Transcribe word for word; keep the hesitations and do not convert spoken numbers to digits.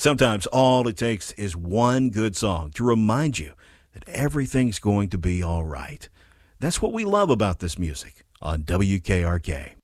Sometimes all it takes is one good song to remind you that everything's going to be all right. That's what we love about this music on W K R K.